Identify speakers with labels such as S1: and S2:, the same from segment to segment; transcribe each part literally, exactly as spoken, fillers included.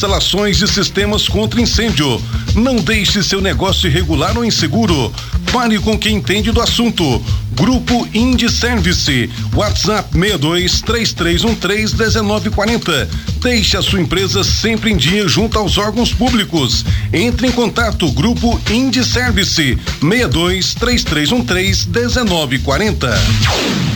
S1: instalações de sistemas contra incêndio. Não deixe seu negócio irregular ou inseguro. Fale com quem entende do assunto. Grupo Indy Service, WhatsApp seis dois três três um três um nove quatro zero. Deixe a sua empresa sempre em dia junto aos órgãos públicos. Entre em contato, Grupo Indy Service, seis dois três três um três um nove quatro zero.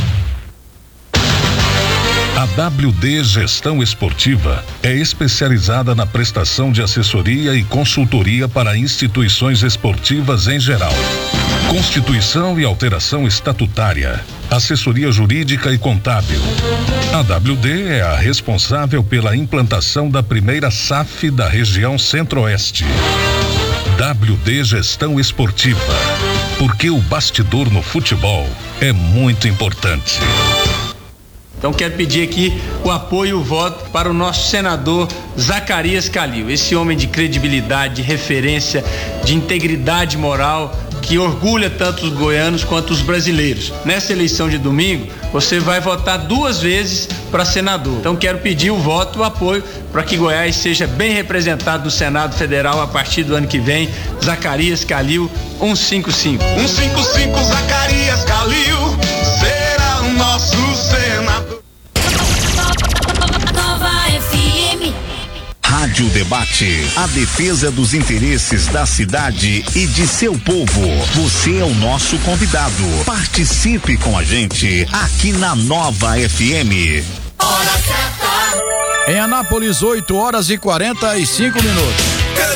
S2: A W D Gestão Esportiva é especializada na prestação de assessoria e consultoria para instituições esportivas em geral. Constituição e alteração estatutária, assessoria jurídica e contábil. A W D é a responsável pela implantação da primeira S A F da região Centro-Oeste. W D Gestão Esportiva, porque o bastidor no futebol é muito importante.
S3: Então quero pedir aqui o apoio e o voto para o nosso senador Zacarias Calil, esse homem de credibilidade, de referência, de integridade moral, que orgulha tanto os goianos quanto os brasileiros. Nessa eleição de domingo, você vai votar duas vezes para senador. Então quero pedir o voto e o apoio para que Goiás seja bem representado no Senado Federal a partir do ano que vem. Zacarias Calil, cento e cinquenta e cinco.
S4: cento e cinquenta e cinco Zacarias Calil será o nosso senador.
S5: Nova F M.
S6: Rádio Debate, a defesa dos interesses da cidade e de seu povo. Você é o nosso convidado. Participe com a gente aqui na Nova F M.
S5: Hora certa.
S7: Em Anápolis, oito horas e quarenta e cinco minutos.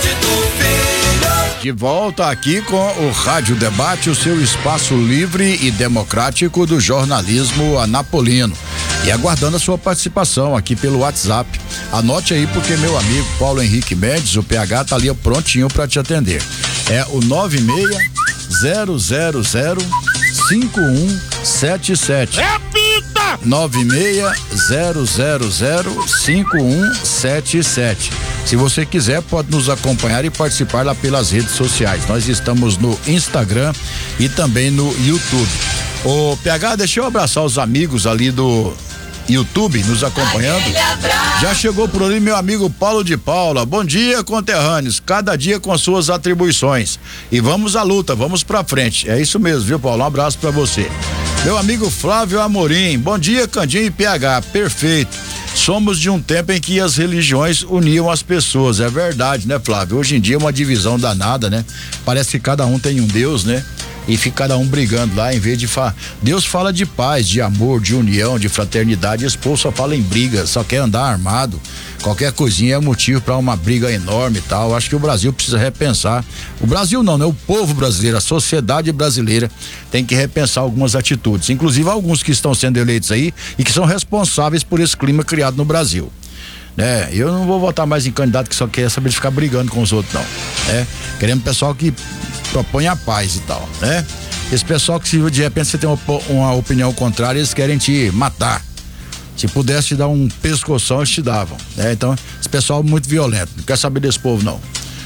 S7: De volta aqui com o Rádio Debate, o seu espaço livre e democrático do jornalismo anapolino. E aguardando a sua participação aqui pelo WhatsApp. Anote aí, porque meu amigo Paulo Henrique Mendes, o P H, tá ali prontinho para te atender. É o nove seis zero zero zero cinco um sete sete.
S4: Repita!
S7: nove seis zero zero zero cinco um sete sete. Se você quiser, pode nos acompanhar e participar lá pelas redes sociais. Nós estamos no Instagram e também no YouTube. Ô P H, deixa eu abraçar os amigos ali do YouTube nos acompanhando. Já chegou por ali meu amigo Paulo de Paula. Bom dia, conterrâneos, cada dia com suas atribuições. E vamos à luta, vamos pra frente. É isso mesmo, viu, Paulo? Um abraço pra você. Meu amigo Flávio Amorim. Bom dia, Candinho e P H. Perfeito. Somos de um tempo em que as religiões uniam as pessoas. É verdade, né, Flávio? Hoje em dia é uma divisão danada, né? Parece que cada um tem um Deus, né? E fica cada um brigando lá, em vez de falar. Deus fala de paz, de amor, de união, de fraternidade. Esse povo só fala em briga, só quer andar armado. Qualquer coisinha é motivo para uma briga enorme e tal. Acho que o Brasil precisa repensar. O Brasil não, né? O povo brasileiro, a sociedade brasileira tem que repensar algumas atitudes. Inclusive alguns que estão sendo eleitos aí e que são responsáveis por esse clima criado no Brasil. Né? Eu não vou votar mais em candidato que só quer saber de ficar brigando com os outros, não. Né? Queremos pessoal que propõe a paz e tal, né? Esse pessoal que, se de repente você tem uma, uma opinião contrária, eles querem te matar. Se pudesse te dar um pescoção, eles te davam, né? Então, esse pessoal é muito violento, não quer saber desse povo, não.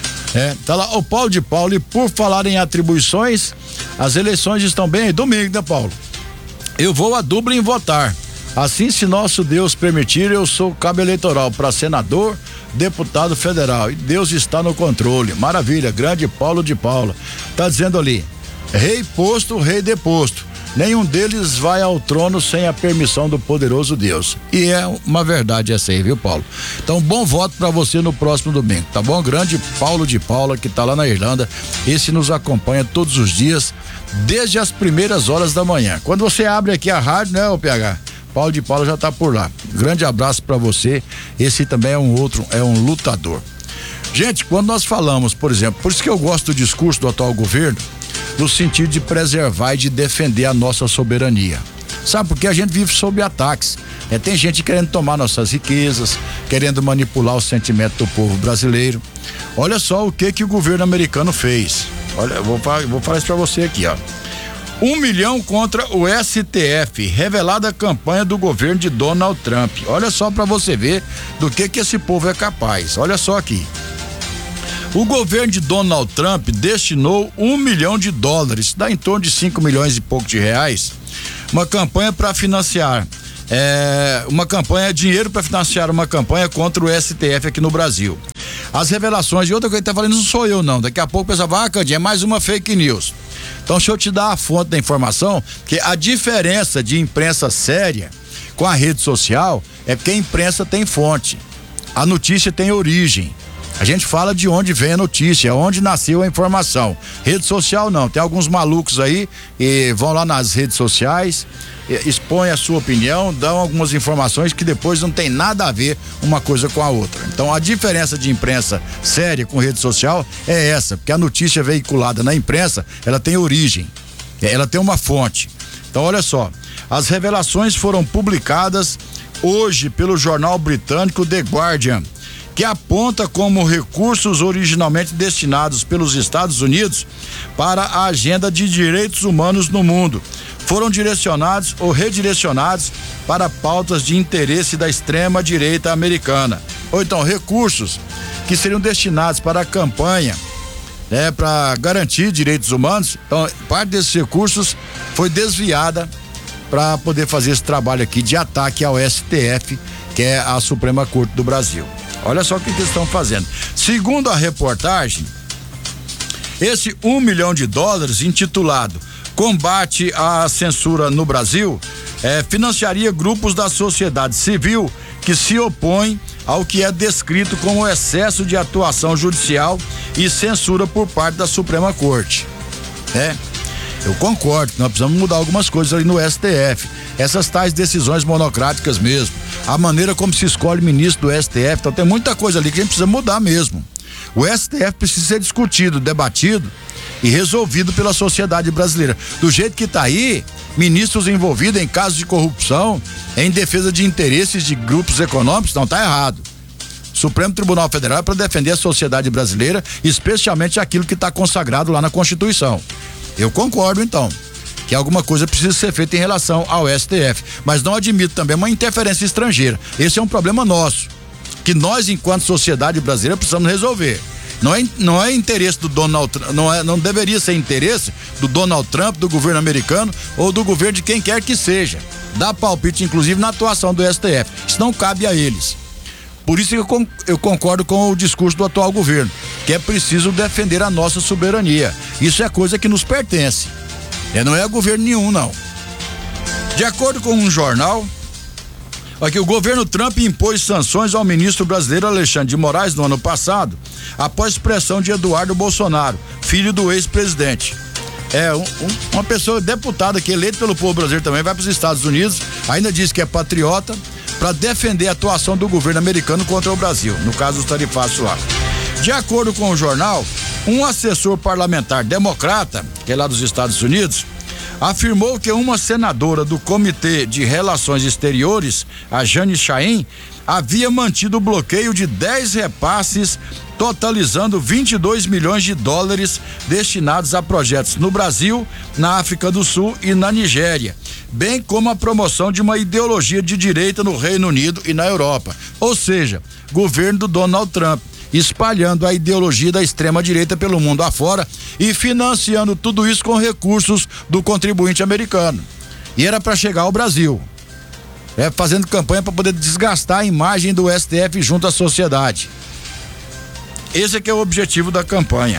S7: É, tá lá o Paulo de Paulo. E por falar em atribuições, as eleições estão bem aí, domingo, né, Paulo? Eu vou a Dublin votar. Assim, se nosso Deus permitir, eu sou cabo eleitoral para senador, deputado federal, e Deus está no controle. Maravilha, grande Paulo de Paula. Tá dizendo ali, rei posto, rei deposto. Nenhum deles vai ao trono sem a permissão do poderoso Deus. E é uma verdade essa aí, viu, Paulo? Então, bom voto para você no próximo domingo, tá bom? Grande Paulo de Paula, que tá lá na Irlanda. Esse nos acompanha todos os dias, desde as primeiras horas da manhã. Quando você abre aqui a rádio, né, ô P H? Paulo de Paula já tá por lá. Grande abraço para você. Esse também é um outro, é um lutador. Gente, quando nós falamos, por exemplo, por isso que eu gosto do discurso do atual governo, no sentido de preservar e de defender a nossa soberania. Sabe, porque a gente vive sob ataques. É, tem gente querendo tomar nossas riquezas, querendo manipular o sentimento do povo brasileiro. Olha só o que que o governo americano fez. Olha, eu vou, vou falar isso para você aqui, ó. Um milhão contra o S T F, revelada a campanha do governo de Donald Trump. Olha só para você ver do que que esse povo é capaz. Olha só aqui. O governo de Donald Trump destinou um milhão de dólares, dá em torno de cinco milhões e pouco de reais, uma campanha para financiar, é, uma campanha, dinheiro para financiar uma campanha contra o S T F aqui no Brasil. As revelações, e outra coisa que tá falando, não sou eu não, daqui a pouco o pessoal vai, ah, Candinho, é mais uma fake news. Então deixa eu te dar a fonte da informação, que a diferença de imprensa séria com a rede social é porque a imprensa tem fonte, a notícia tem origem. A gente fala de onde vem a notícia, onde nasceu a informação. Rede social não, tem alguns malucos aí e vão lá nas redes sociais, expõem a sua opinião, dão algumas informações que depois não tem nada a ver uma coisa com a outra. Então a diferença de imprensa séria com rede social é essa, porque a notícia veiculada na imprensa, ela tem origem, ela tem uma fonte. Então olha só, as revelações foram publicadas hoje pelo jornal britânico The Guardian, que aponta como recursos originalmente destinados pelos Estados Unidos para a agenda de direitos humanos no mundo foram direcionados ou redirecionados para pautas de interesse da extrema-direita americana. Ou então recursos que seriam destinados para a campanha, né, para garantir direitos humanos. Então, parte desses recursos foi desviada para poder fazer esse trabalho aqui de ataque ao S T F, que é a Suprema Corte do Brasil. Olha só o que, que eles estão fazendo. Segundo a reportagem, esse um milhão de dólares intitulado Combate à Censura no Brasil é, financiaria grupos da sociedade civil que se opõem ao que é descrito como excesso de atuação judicial e censura por parte da Suprema Corte. É, eu concordo que nós precisamos mudar algumas coisas ali no S T F. Essas tais decisões monocráticas mesmo. A maneira como se escolhe ministro do S T F. Então tem muita coisa ali que a gente precisa mudar mesmo. O S T F precisa ser discutido, debatido e resolvido pela sociedade brasileira. Do jeito que está aí, ministros envolvidos em casos de corrupção, em defesa de interesses de grupos econômicos, não, está errado. Supremo Tribunal Federal é para defender a sociedade brasileira, especialmente aquilo que está consagrado lá na Constituição. Eu concordo, então, que alguma coisa precisa ser feita em relação ao S T F, mas não admito também uma interferência estrangeira. Esse é um problema nosso, que nós, enquanto sociedade brasileira, precisamos resolver. Não é, não é interesse do Donald Trump, não, é, não deveria ser interesse do Donald Trump, do governo americano ou do governo de quem quer que seja. Dá palpite, inclusive, na atuação do S T F. Isso não cabe a eles. Por isso que eu, eu concordo com o discurso do atual governo, que é preciso defender a nossa soberania. Isso é coisa que nos pertence. E não é governo nenhum, não. De acordo com um jornal, aqui o governo Trump impôs sanções ao ministro brasileiro Alexandre de Moraes no ano passado, após pressão de Eduardo Bolsonaro, filho do ex-presidente. É, um, um, uma pessoa deputada que é eleita pelo povo brasileiro também vai para os Estados Unidos, ainda diz que é patriota, para defender a atuação do governo americano contra o Brasil, no caso dos tarifaços lá. De acordo com o jornal, um assessor parlamentar democrata, que é lá dos Estados Unidos, afirmou que uma senadora do Comitê de Relações Exteriores, a Jane Chain, havia mantido o bloqueio de dez repasses, totalizando vinte e dois milhões de dólares destinados a projetos no Brasil, na África do Sul e na Nigéria, bem como a promoção de uma ideologia de direita no Reino Unido e na Europa. Ou seja, governo do Donald Trump, espalhando a ideologia da extrema-direita pelo mundo afora e financiando tudo isso com recursos do contribuinte americano. E era para chegar ao Brasil, é, fazendo campanha para poder desgastar a imagem do S T F junto à sociedade. Esse é que é o objetivo da campanha.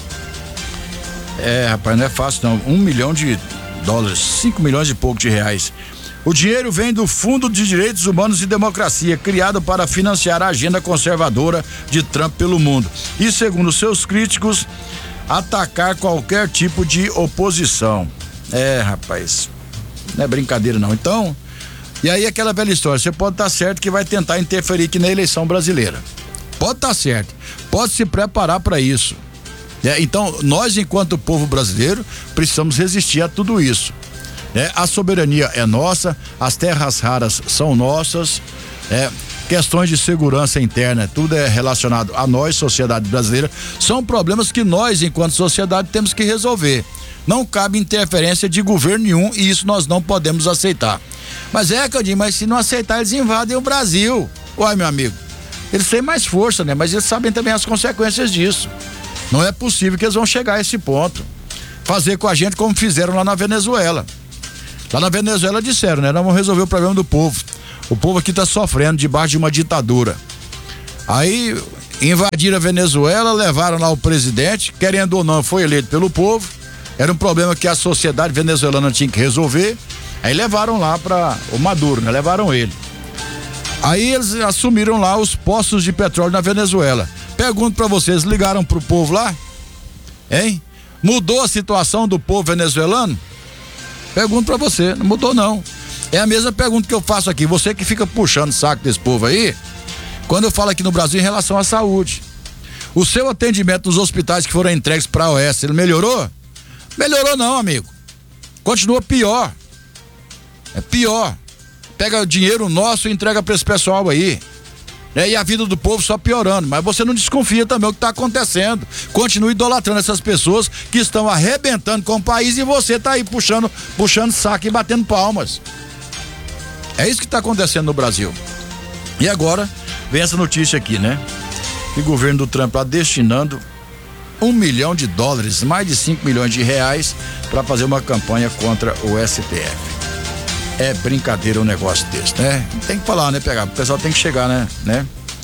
S7: É, rapaz, não é fácil não. Um milhão de dólares, cinco milhões e pouco de reais. O dinheiro vem do Fundo de Direitos Humanos e Democracia, criado para financiar a agenda conservadora de Trump pelo mundo. E, segundo seus críticos, atacar qualquer tipo de oposição. É, rapaz, não é brincadeira não. Então, e aí aquela velha história, você pode estar certo que vai tentar interferir aqui na eleição brasileira. Pode estar certo, pode se preparar para isso. É, então, nós, enquanto povo brasileiro, precisamos resistir a tudo isso. É, a soberania é nossa, as terras raras são nossas, é, questões de segurança interna, tudo é relacionado a nós, sociedade brasileira, são problemas que nós, enquanto sociedade, temos que resolver. Não cabe interferência de governo nenhum e isso nós não podemos aceitar. Mas é, Candinho, mas se não aceitar, eles invadem o Brasil. Uai, meu amigo, eles têm mais força, né? Mas eles sabem também as consequências disso. Não é possível que eles vão chegar a esse ponto. Fazer com a gente como fizeram lá na Venezuela. Lá na Venezuela disseram, né? Nós vamos resolver o problema do povo. O povo aqui está sofrendo debaixo de uma ditadura. Aí invadiram a Venezuela, levaram lá o presidente, querendo ou não, foi eleito pelo povo. Era um problema que a sociedade venezuelana tinha que resolver. Aí levaram lá para o Maduro, né? Levaram ele. Aí eles assumiram lá os postos de petróleo na Venezuela. Pergunto para vocês, ligaram pro povo lá? Hein? Mudou a situação do povo venezuelano? Pergunto para você, não mudou não. É a mesma pergunta que eu faço aqui, você que fica puxando o saco desse povo aí, quando eu falo aqui no Brasil em relação à saúde. O seu atendimento nos hospitais que foram entregues para a O S, ele melhorou? Melhorou não, amigo. Continua pior. É pior. Pega o dinheiro nosso e entrega para esse pessoal aí. É, e a vida do povo só piorando. Mas você não desconfia também o que está acontecendo. Continue idolatrando essas pessoas que estão arrebentando com o país e você está aí puxando, puxando saco e batendo palmas. É isso que está acontecendo no Brasil. E agora, vem essa notícia aqui, né? Que o governo do Trump está destinando um milhão de dólares, mais de cinco milhões de reais, para fazer uma campanha contra o S T F. É brincadeira um negócio desse, né? Tem que falar, né, pegar? O pessoal tem que chegar, né? né?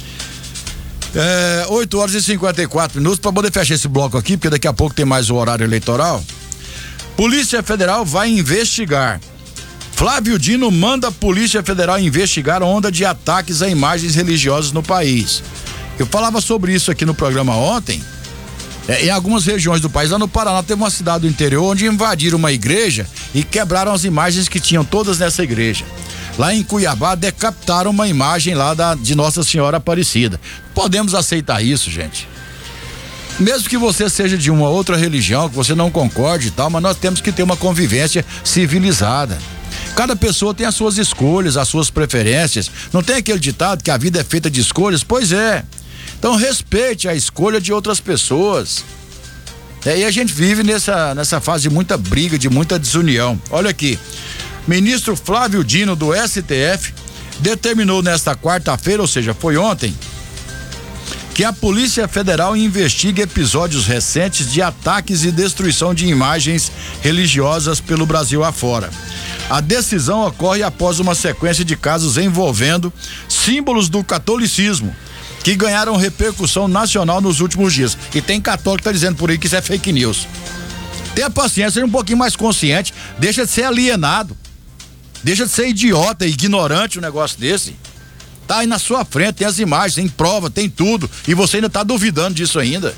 S7: É, oito horas e cinquenta e quatro minutos para poder fechar esse bloco aqui, porque daqui a pouco tem mais o horário eleitoral. Polícia Federal vai investigar. Flávio Dino manda a Polícia Federal investigar a onda de ataques a imagens religiosas no país. Eu falava sobre isso aqui no programa ontem. É, em algumas regiões do país, lá no Paraná, teve uma cidade do interior onde invadiram uma igreja e quebraram as imagens que tinham todas nessa igreja. Lá em Cuiabá, decapitaram uma imagem lá da, de Nossa Senhora Aparecida. Podemos aceitar isso, gente? Mesmo que você seja de uma outra religião, que você não concorde e tal, mas nós temos que ter uma convivência civilizada. Cada pessoa tem as suas escolhas, as suas preferências. Não tem aquele ditado que a vida é feita de escolhas? Pois é. Então respeite a escolha de outras pessoas. É, e a gente vive nessa, nessa fase de muita briga, de muita desunião. Olha aqui, ministro Flávio Dino do S T F determinou nesta quarta-feira, ou seja, foi ontem, que a Polícia Federal investigue episódios recentes de ataques e destruição de imagens religiosas pelo Brasil afora. A decisão ocorre após uma sequência de casos envolvendo símbolos do catolicismo, que ganharam repercussão nacional nos últimos dias. E tem católico que tá dizendo por aí que isso é fake news. Tenha paciência, seja um pouquinho mais consciente, deixa de ser alienado, deixa de ser idiota, ignorante um negócio desse. Tá aí na sua frente, tem as imagens, tem prova, tem tudo, e você ainda tá duvidando disso ainda.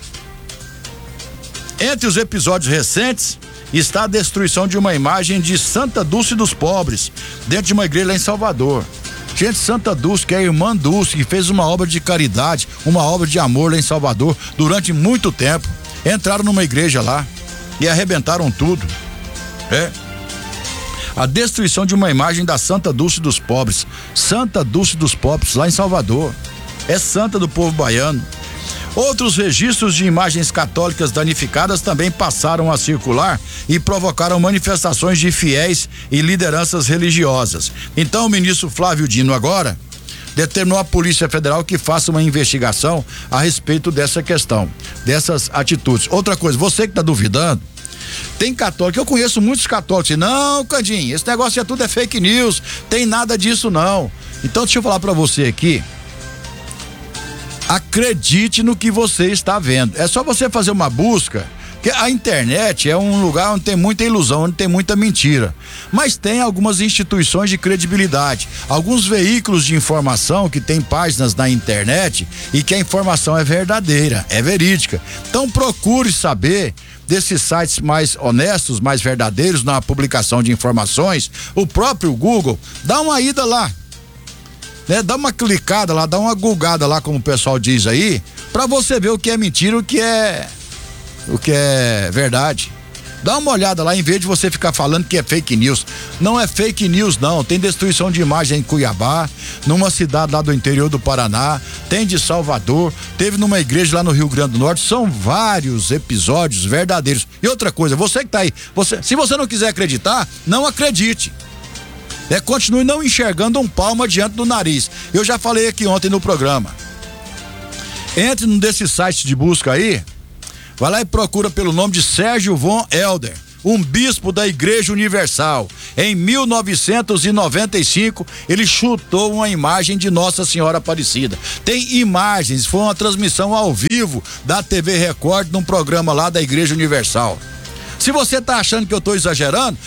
S7: Entre os episódios recentes está a destruição de uma imagem de Santa Dulce dos Pobres, dentro de uma igreja lá em Salvador. Gente, Santa Dulce, que é a irmã Dulce, que fez uma obra de caridade, uma obra de amor lá em Salvador durante muito tempo. Entraram numa igreja lá e arrebentaram tudo. É. A destruição de uma imagem da Santa Dulce dos Pobres. Santa Dulce dos Pobres, lá em Salvador. É santa do povo baiano. Outros registros de imagens católicas danificadas também passaram a circular e provocaram manifestações de fiéis e lideranças religiosas. Então o ministro Flávio Dino agora determinou à Polícia Federal que faça uma investigação a respeito dessa questão, dessas atitudes. Outra coisa, você que está duvidando, tem católico, eu conheço muitos católicos, não, Candinho, esse negócio é tudo é fake news, tem nada disso não. Então deixa eu falar para você aqui. Acredite no que você está vendo. É só você fazer uma busca, que a internet é um lugar onde tem muita ilusão, onde tem muita mentira. Mas tem algumas instituições de credibilidade, alguns veículos de informação que tem páginas na internet e que a informação é verdadeira, é verídica. Então procure saber desses sites mais honestos, mais verdadeiros na publicação de informações. O próprio Google, dá uma ida lá. Né, dá uma clicada lá, dá uma gulgada lá, como o pessoal diz aí, pra você ver o que é mentira, o que é o que é verdade. Dá uma olhada lá, em vez de você ficar falando que é fake news. Não é fake news não, tem destruição de imagem em Cuiabá, numa cidade lá do interior do Paraná, tem de Salvador, teve numa igreja lá no Rio Grande do Norte. São vários episódios verdadeiros. E outra coisa, você que tá aí, você, se você não quiser acreditar, não acredite. É, continue não enxergando um palmo diante do nariz. Eu já falei aqui ontem no programa. Entre num desses sites de busca aí, vai lá e procura pelo nome de Sérgio von Helder, um bispo da Igreja Universal. em mil novecentos e noventa e cinco, ele chutou uma imagem de Nossa Senhora Aparecida. Tem imagens, foi uma transmissão ao vivo da T V Record num programa lá da Igreja Universal. Se você tá achando que eu tô exagerando,